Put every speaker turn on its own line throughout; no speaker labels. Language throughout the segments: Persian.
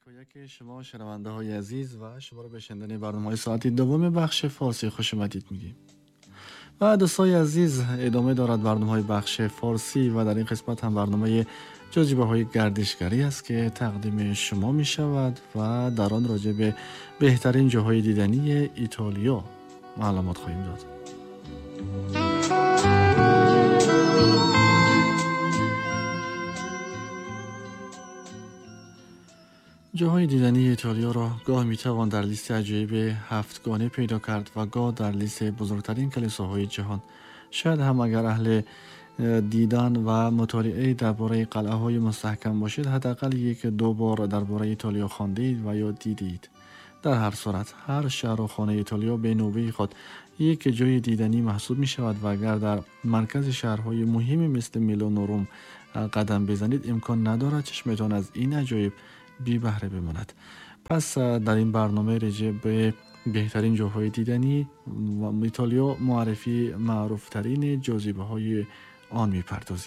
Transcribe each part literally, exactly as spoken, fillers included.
یکایک شما شنونده های عزیز و شما رو به شنیدن برنامه های ساعتی دوم بخش فارسی خوش اومدید میگیم. و دوستای عزیز، ادامه دارد برنامه های بخش فارسی و در این قسمت هم برنامه جاذبه های گردشگری است که تقدیم شما می شود و در آن راجع به بهترین جاهای دیدنی ایتالیا معلومات خواهیم داد. جاهای دیدنی ایتالیا را گاه میتوان در لیست عجایب هفتگانه پیدا کرد و گاه در لیست بزرگترین کلیساهای جهان. شاید هم اگر اهل دیدن و مطالعه درباره قلعه های مستحکم باشید، حداقل یک دو بار درباره ایتالیا خواندید و یا دیدید. در هر صورت هر شهر و خانه ایتالیا به نوبه خود یک جای دیدنی محسوب می شود و اگر در مرکز شهرهای مهمی مثل میلان و روم قدم بزنید، امکان ندارد چشمتان از این عجایب بی بهره بماند. پس در این برنامه راجع به بهترین جاهای دیدنی و ایتالیا معرفی معروف ترین جاذبه های آن می پردازیم.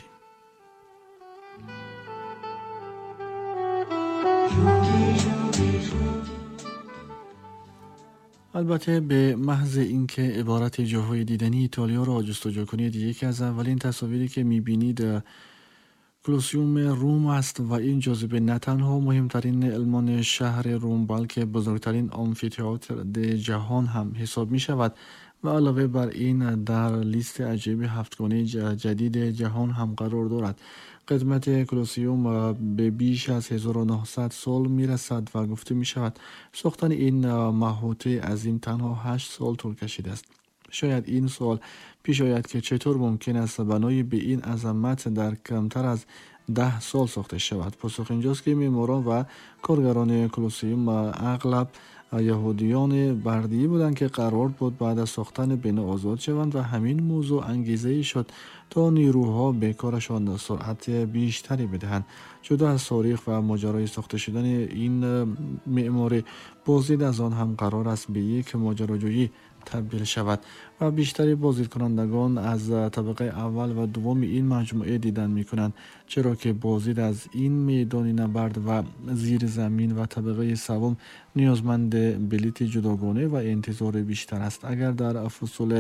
البته به محض اینکه عبارت جاهای دیدنی ایتالیا را جستجو کنید، یکی از اولین تصاویری که می بینید کلوسیوم روم است و این جاذبه نه تنها مهمترین المان شهر روم بلکه بزرگترین آمفی‌تئاتر جهان هم حساب می شود و علاوه بر این در لیست عجایب هفتگانه جدید جهان هم قرار دارد. قدمت کلوسیوم به بیش از هزار و نهصد سال می رسد و گفته می شود ساختن این محوطه عظیم تنها هشت سال طول کشیده است. شاید این سوال پیش آید که چطور ممکن است بنای به این عظمت در کمتر از ده سال ساخته شود. پاسخ اینجاست که معماران و کارگران کلوسیوم اغلب یهودیان بردی بودند که قرار بود بعد از ساختن بنا آزاد شوند و همین موضوع انگیزه شد تا نیروها به کارشان سرعت بیشتری بدهند. جدا از تاریخ و ماجرای ساخته شدن این معماری، بازدید از آن هم قرار است به یک ماجراجویی تبدیل شود و بیشتری بازدید کنندگان از طبقه اول و دوم این مجموعه دیدن می کنند، چرا که بازدید از این میدان نبرد و زیر زمین و طبقه سوم نیازمند بلیط جداگانه و انتظار بیشتر است. اگر در فصول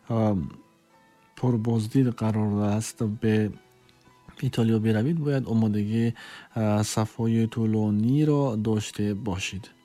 پر بازدید قرار است به ایتالیا بروید، باید آمادگی صف‌های طولانی را داشته باشید.